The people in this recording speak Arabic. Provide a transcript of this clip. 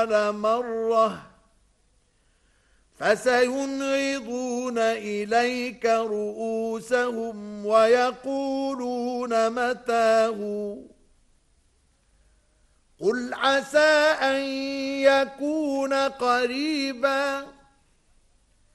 مرة فسينغضون إليك رؤوسهم ويقولون متاه قل عسى أن يكون قريبا